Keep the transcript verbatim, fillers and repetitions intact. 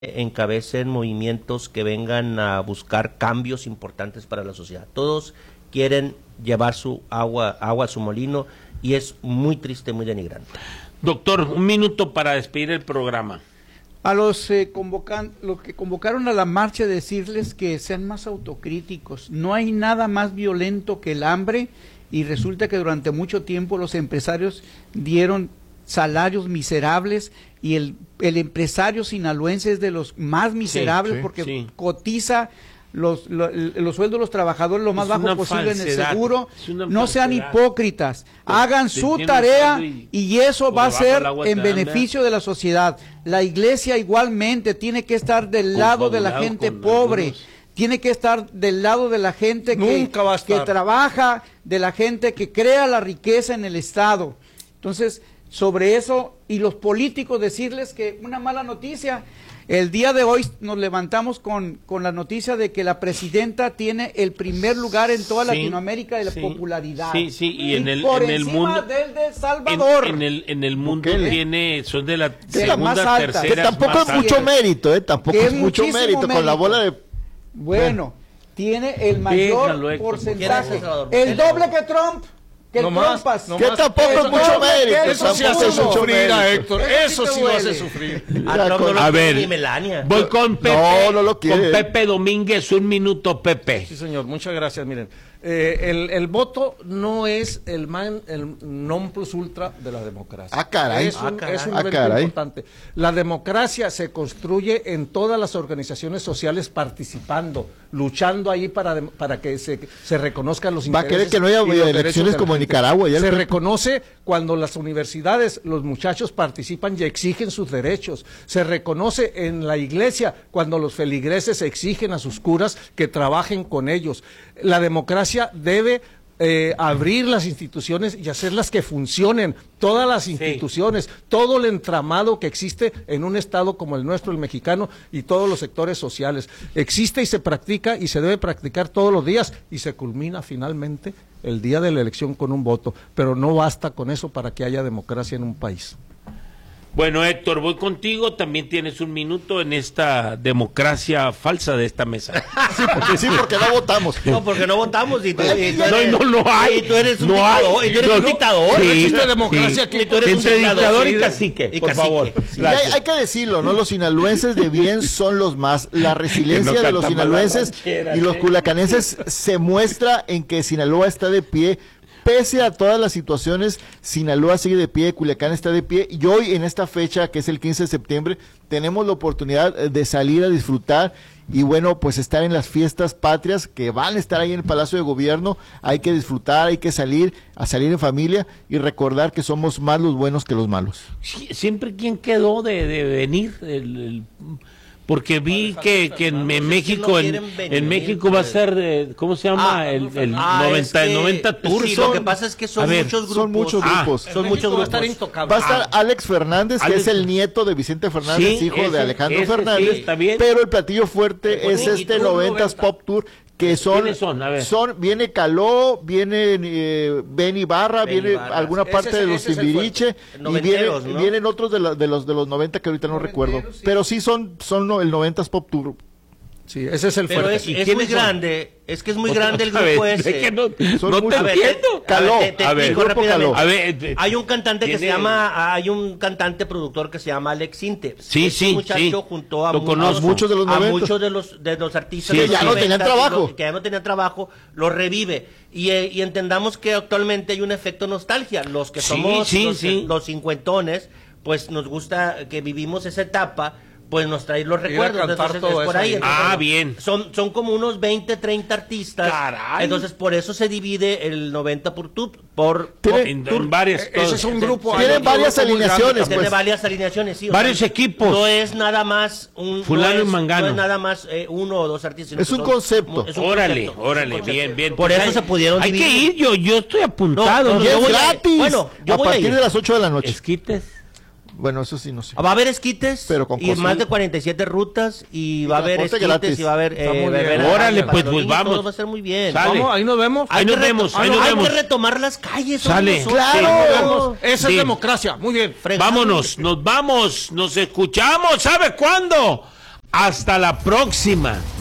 encabecen movimientos que vengan a buscar cambios importantes para la sociedad. Todos quieren llevar su agua, agua a su molino y es muy triste, muy denigrante. Doctor, un minuto para despedir el programa. A los, eh, convocan, los que convocaron a la marcha, decirles que sean más autocríticos. No hay nada más violento que el hambre y resulta que durante mucho tiempo los empresarios dieron salarios miserables y el, el empresario sinaloense es de los más miserables, sí, sí, porque sí. cotiza los, los, los sueldos de los trabajadores lo más bajo posible falsedad. En el seguro. No sean hipócritas, pues, hagan su tarea y, y eso va a ser en beneficio de la sociedad. La iglesia igualmente tiene que estar del lado de la gente pobre, algunos. Tiene que estar del lado de la gente que, que trabaja, de la gente que crea la riqueza en el Estado. Entonces, sobre eso, y los políticos decirles que una mala noticia, el día de hoy nos levantamos con, con la noticia de que la presidenta tiene el primer lugar en toda sí, Latinoamérica de la sí, popularidad. Sí, sí, y, y en el, por en el mundo del de Salvador. En, en el en el mundo Bukele. tiene, son de la de segunda, más alta. tercera. Que tampoco es mucho es. mérito, eh, tampoco es mucho mérito, mérito con la bola de. Bueno, tiene el mayor Déjalo, porcentaje, el doble que Trump. Que no más, no que más. tampoco es mucho mérito. Eso sí hace sufrir a Héctor. Eso sí lo hace sufrir. A ver, voy con Pepe. No, no lo quiere. Con Pepe Domínguez, un minuto, Pepe. Sí, señor, muchas gracias. Miren, eh, el, el voto no es el man, el non plus ultra de la democracia. Ah, caray. Es un, ah, caray. Es un ah, evento caray. importante. La democracia se construye en todas las organizaciones sociales participando, luchando ahí para, para que se, se reconozcan los intereses. Va a querer que no haya elecciones como en Nicaragua. Ya se reconoce cuando las universidades, los muchachos participan y exigen sus derechos. Se reconoce en la iglesia cuando los feligreses exigen a sus curas que trabajen con ellos. La democracia debe eh, abrir las instituciones y hacerlas que funcionen. Todas las instituciones, sí. todo el entramado que existe en un estado como el nuestro, el mexicano, y todos los sectores sociales. Existe y se practica y se debe practicar todos los días y se culmina finalmente el día de la elección con un voto, pero no basta con eso para que haya democracia en un país. Bueno, Héctor, voy contigo, también tienes un minuto en esta democracia falsa de esta mesa. Sí, porque sí, porque no votamos. No, porque no votamos y tú, y tú eres, no, no, no hay. Y tú eres un no dictador. Hay, y tú eres no, un dictador. Sí, no existe democracia sí. que tú eres entre un dictador y sí, cacique, y por cacique. favor. Y hay, hay que decirlo, ¿no? Los sinaloenses de bien son los más. La resiliencia no de los sinaloenses ranchera, y los culacanenses se muestra en que Sinaloa está de pie. Pese a todas las situaciones, Sinaloa sigue de pie, Culiacán está de pie, y hoy en esta fecha, que es el quince de septiembre, tenemos la oportunidad de salir a disfrutar y bueno, pues estar en las fiestas patrias que van a estar ahí en el Palacio de Gobierno. Hay que disfrutar, hay que salir, a salir en familia y recordar que somos más los buenos que los malos. Sí, siempre quien quedó de, de venir, el, el... porque vi que, que en, en México en, en México va a ser eh, ¿cómo se llama? Ah, el el ah, noventa, es que, noventa tours. Sí, lo que pasa es que son ver, muchos grupos. Son muchos grupos. Ah, son muchos grupos. Va a estar, va a estar Alex Fernández, Alex, que es el nieto de Vicente Fernández, sí, hijo ese, de Alejandro ese, Fernández, sí, está bien. Pero el platillo fuerte es este noventas Pop Tour, que son, son? A ver. son viene Caló, viene eh, Ben Ibarra, Ben viene Ibarra. alguna parte ese, de los Timbiriche, y viene, ¿no? vienen otros de, la, de los de los noventa que ahorita no recuerdo, sí. Pero sí son son no, el noventas Pop Tour. Sí, ese es el Pero fuerte. es, es muy son? grande, es que es muy grande el grupo ver, ese. Que no son no te a ver, entiendo. Caló, a ver, te, te a ver, grupo Caló. A ver, hay un cantante que tiene... se llama, hay un cantante productor que se llama Alex Sinter. Sí, este sí, muchacho sí. junto a, Lo muchos, muchos de los a noventas. muchos de los de los artistas Sí, de que ya los no tenían noventas, trabajo, lo, que ya no tenían trabajo, lo revive. Y, eh, y entendamos que actualmente hay un efecto nostalgia. Los que sí, somos sí, los, sí. los cincuentones, pues nos gusta que vivimos esa etapa, pues nos trae los recuerdos. Entonces, es por ahí. Entonces, ah, bien. Son, son como unos veinte, treinta artistas. Caray. Entonces, por eso se divide el noventa por tu, por, por en, en varias. Ese es un grupo. Tienen varias alineaciones, Tiene pues. varias alineaciones, sí. Varios sea, equipos. No es nada más un. Fulano no es, y Mangano. No es nada más eh, uno o dos artistas. Es un son, concepto. Es un órale, concepto, órale, es un bien, bien. Por eso hay, se pudieron hay dividir. Hay que ir, yo, yo estoy apuntado. No, no, Y es yo voy a- gratis. bueno, yo a voy a partir ir. de las ocho de la noche. Esquites. Bueno, eso sí no sé. Va a haber esquites Pero con y cosas. más de cuarenta y siete rutas y, Y va a haber transporte esquites gratis. y va a haber Está muy eh, bien. verbena Órale, para pues, los pues, niños, vamos. todo va a ser muy bien. Sale. Vamos, ahí nos vemos. Ahí Hay nos que vemos, reto- ahí nos hay vemos. que retomar las calles. somos Sale. nosotros. ¡Claro! Esa Sí. es democracia. Muy bien. Fregado. Vámonos, nos vamos, nos escuchamos. ¿Sabe cuándo? Hasta la próxima.